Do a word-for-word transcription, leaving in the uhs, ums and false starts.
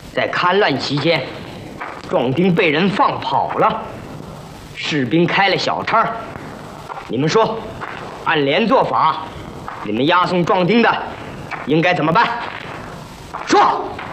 在戡乱期间，壮丁被人放跑了，士兵开了小差，你们说，按连坐法，你们押送壮丁的应该怎么办？说。